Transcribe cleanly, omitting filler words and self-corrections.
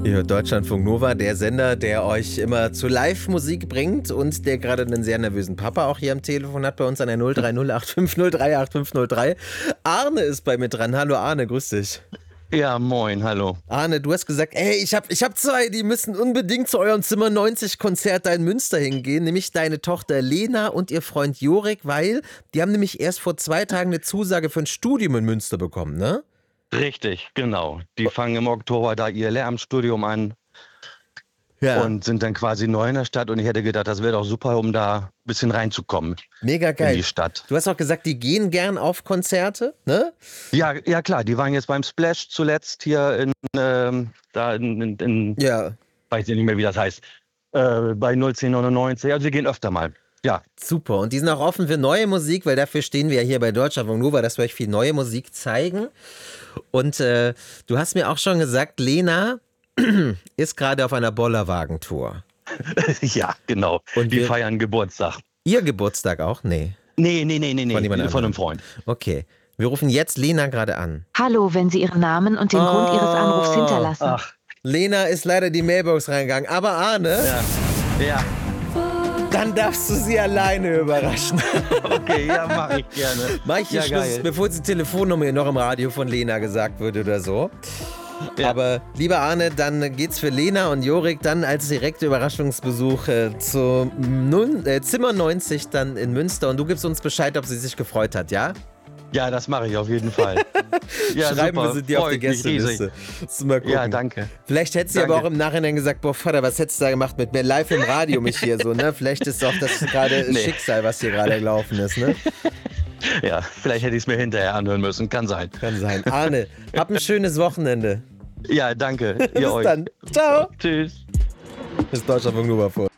Ihr hört Deutschlandfunk Nova, der Sender, der euch immer zu Live-Musik bringt und der gerade einen sehr nervösen Papa auch hier am Telefon hat bei uns an der 03085038503. Arne ist bei mir dran. Hallo Arne, grüß dich. Ja, moin, hallo. Arne, du hast gesagt, ey, ich hab zwei, die müssen unbedingt zu eurem Zimmer 90 Konzert da in Münster hingehen, nämlich deine Tochter Lena und ihr Freund Jorik, weil die haben nämlich erst vor 2 Tagen eine Zusage für ein Studium in Münster bekommen, ne? Richtig, genau. Die fangen im Oktober da ihr Lehramtsstudium an und sind dann quasi neu in der Stadt. Und ich hätte gedacht, das wäre doch super, um da ein bisschen reinzukommen. Mega geil. In die Stadt. Du hast auch gesagt, die gehen gern auf Konzerte, ne? Ja, klar. Die waren jetzt beim Splash zuletzt hier weiß ich nicht mehr, wie das heißt, bei 01099. Also wir gehen öfter mal. Ja. Super. Und die sind auch offen für neue Musik, weil dafür stehen wir ja hier bei Deutschlandfunk Nova, dass wir euch viel neue Musik zeigen. Und du hast mir auch schon gesagt, Lena ist gerade auf einer Bollerwagen-Tour. Ja, genau. Und die feiern Geburtstag. Ihr Geburtstag auch? Nee. Nee. Von einem Freund. Okay. Wir rufen jetzt Lena gerade an. Hallo, wenn Sie Ihren Namen und den Grund Ihres Anrufs hinterlassen. Ach. Lena ist leider die Mailbox reingegangen. Aber Arne, Ja. dann darfst du sie alleine überraschen. Okay, ja, mach ich gerne. Mach ich hier Schluss, geil. bevor die Telefonnummer noch im Radio von Lena gesagt wird oder so. Ja. Aber lieber Arne, dann geht's für Lena und Jorik dann als direkte Überraschungsbesuch zu Zimmer 90 dann in Münster. Und du gibst uns Bescheid, ob sie sich gefreut hat, ja? Ja, das mache ich auf jeden Fall. Ja, Schreiben super. wir sie dir auf die Freut mich Gästeliste. Mal gucken. Ja, danke. Vielleicht hätte sie aber auch im Nachhinein gesagt, boah Vater, was hättest du da gemacht mit mir live im Radio mich hier so, ne? Vielleicht ist auch das gerade Schicksal, was hier gerade gelaufen ist, ne? Ja, vielleicht hätte ich es mir hinterher anhören müssen. Kann sein. Kann sein. Arne, hab ein schönes Wochenende. Ja, danke. Bis Ihr euch. dann. Ciao. Tschüss. Bis Deutschlandfunk Nova vor.